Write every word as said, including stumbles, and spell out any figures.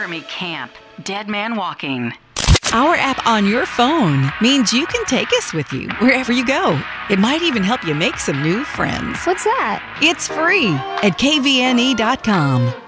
Laramie Camp. Dead Man Walking. Our app on your phone means you can take us with you wherever you go. It might even help you make some new friends. What's that? It's free at K V N E dot com.